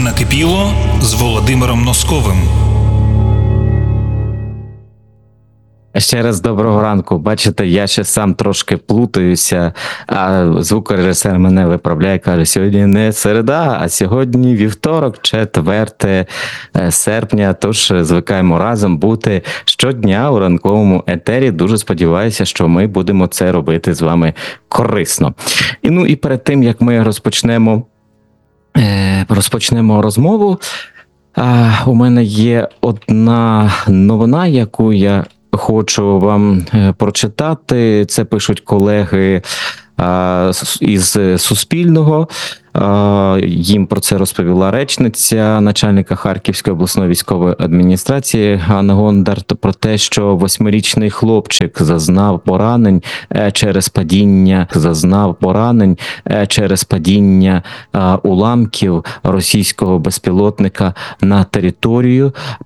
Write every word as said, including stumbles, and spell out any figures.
Накипіло з Володимиром Носковим. Ще раз доброго ранку. Бачите, я ще сам трошки плутаюся, а звукорежисер мене виправляє, каже, сьогодні не середа, а сьогодні вівторок, четверте серпня, тож звикаємо разом бути щодня у ранковому етері. Дуже сподіваюся, що ми будемо це робити з вами корисно. І, ну, і перед тим, як ми розпочнемо, е, розпочнемо розмову, е, у мене є одна новина, яку я хочу вам прочитати. Це пишуть колеги а, із Суспільного. А, їм про це розповіла речниця начальника Харківської обласної військової адміністрації Ганна Гондар, про те, що восьмирічний хлопчик зазнав поранень через падіння, зазнав поранень через падіння а, уламків російського безпілотника на територію